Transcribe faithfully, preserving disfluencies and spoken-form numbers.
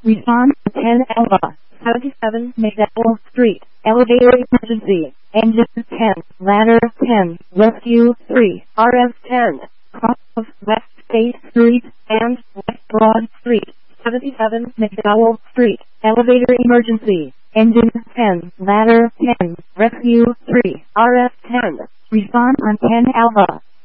Respond to ten Alpha, seventy-seven McDowell Street, elevator emergency, engine ten, ladder ten, rescue three, R F ten, cross of West State Street and West Broad Street, seventy-seven McDowell Street, elevator emergency, engine ten, ladder ten, rescue three, R F ten. Respond on ten Alpha.